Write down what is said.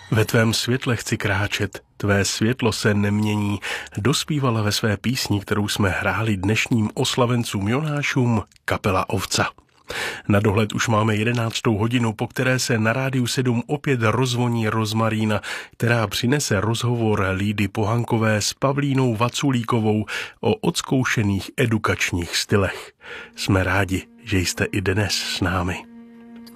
Ve tvém světle chci kráčet, tvé světlo se nemění, dospívala ve své písni, kterou jsme hráli dnešním oslavencům Jonášům, kapela Ovca. Na dohled už máme 11. hodinu, po které se na Rádiu 7 opět rozvoní rozmarína, která přinese rozhovor Lídy Pohankové s Pavlínou Vaculíkovou o odzkoušených edukačních stylech. Jsme rádi, že jste i dnes s námi.